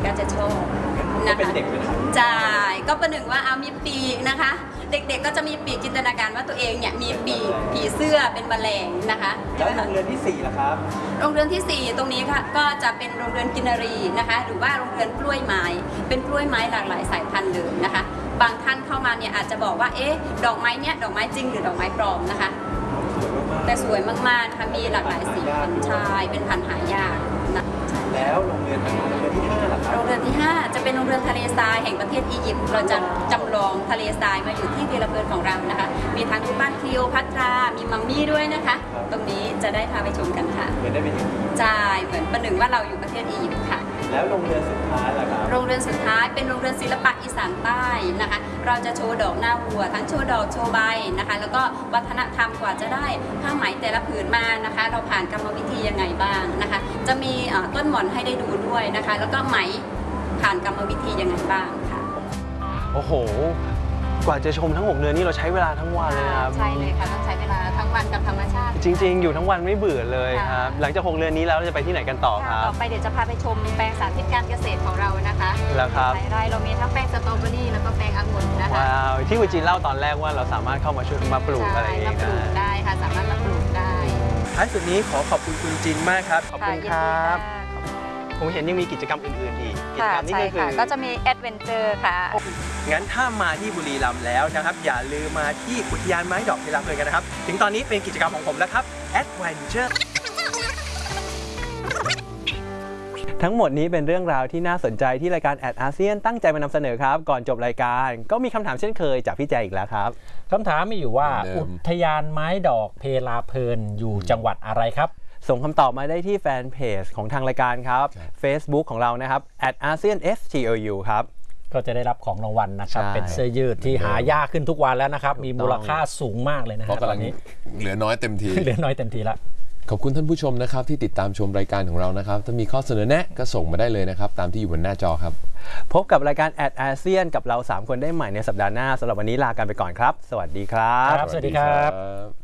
ๆก็จะชอบนะคะใช่ก็ประหนึ่งว่าเอามีปีกนะคะเด็กๆก็จะมีปีกจินตนาการว่าตัวเองเนี่ยมีปีกผีเสื้อเป็นแมลงนะคะแล้วโรงเรือนที่4ล่ะครับโรงเรือนที่4ตรงนี้ค่ะก็จะเป็นโรงเรือนกินรีนะคะหรือว่าโรงเรือนกล้วยไม้เป็นกล้วยไม้หลากหลายสายพันธุ์เลยนะคะบางท่านเข้ามาเนี่ยอาจจะบอกว่าเอ๊ะดอกไม้เนี่ยดอกไม้จริงหรือดอกไม้ปลอมนะคะแต่สวยมากๆค่ะมีหลากหลายสีพันธุ์ชายเป็นพันธุ์หายากนะแล้วโรงเรือนที่5ล่ะครับโรงเรือนที่5จะเป็นโรงเรือนทะเลทรายแห่งประเทศอียิปต์เราจะจำลองทะเลทรายมาอยู่ที่เทเลเบิร์นของเรานะคะมีทั้งรูปปั้นคลีโอพัตรามีมัมมี่ด้วยนะคะตรงนี้จะได้พาไปชมกันค่ะเหมือนได้เป็นใช่เหมือนประหนึ่งว่าเราอยู่ประเทศอียิปต์ค่ะแล้วโรงเรือนสุดท้ายล่ะครับโรงเรือนสุดท้ายเป็นโรงเรือนศิลปะอีสานใต้นะคะเราจะโชว์ดอกหน้าวัวทั้งโชว์ดอกโชว์ใบนะคะแล้วก็วัฒนธรรมกว่าจะได้ผ้าไหมแต่ละผืนมานะคะเราผ่านกรรมวิธียังไงบ้างนะคะจะมีต้นหม่อนให้ได้ดูด้วยนะคะแล้วก็ไหมผ่านกรรมวิธียังไงบ้างค่ะโอ้โหกว่าจะชมทั้ง6เดือนนี้เราใช้เวลาทั้งวันเลยครับใช่เลยค่ะต้องใช้เวลาทั้งวันกับธรรมชาติจริงๆอยู่ทั้งวันไม่เบื่อเลยครับหลังจาก6เดือนนี้แล้วเราจะไปที่ไหนกันต่อครับต่อไปเดี๋ยวจะพาไปชมแปลงสาธิตการเกษตรของเรานะคะแล้วครับไร่เรามีทั้งแปลงสตรอเบอรี่แล้วก็แปลงองุ่นนะคะว้าวที่คุณจีนเล่าตอนแรกว่าเราสามารถเข้ามาช่วยมาปลูกอะไรเองนะปลูกได้ค่ะสามารถมาปลูกได้ท้ายสุดนี้ขอขอบคุณคุณจินมากครับขอบคุณครับผมเห็นยังมีกิจกรรมอื่นๆอีกกิจกรรมนี้ก็คือก็จะมีแอดเวนเจอร์ค่ะงั้นถ้ามาที่บุรีรัมย์แล้วนะครับอย่าลืมมาที่อุทยานไม้ดอกเทลาเพลินกันนะครับถึงตอนนี้เป็นกิจกรรมของผมแล้วครับแอดเวนเจอร์ทั้งหมดนี้เป็นเรื่องราวที่น่าสนใจที่รายการแอดอาเซียนตั้งใจมานำเสนอครับก่อนจบรายการก็มีคำถามเช่นเคยจากพี่แจอีกแล้วครับคำถามมีอยู่ว่าอุทยานไม้ดอกเพลาเพลินอยู่จังหวัดอะไรครับส่งคำตอบมาได้ที่แฟนเพจของทางรายการครับ Facebook ของเรานะครับ @ASEANFTOU ครับก็จะได้รับของรางวัลนะครับเป็นเสื้อยืดที่หายากขึ้นทุกวันแล้วนะครับมีมูลค่าสูงมากเลยนะเพราะกำลังเหลือน้อยเต็มทีเหลือน้อยเต็มทีแล้วขอบคุณท่านผู้ชมนะครับที่ติดตามชมรายการของเรานะครับถ้ามีข้อเสนอแนะก็ส่งมาได้เลยนะครับตามที่อยู่บนหน้าจอครับพบกับรายการแอดอาเซียนกับเรา3คนได้ใหม่ในสัปดาห์หน้าสำหรับวันนี้ลากันไปก่อนครับสวัสดีครับสวัสดีครับ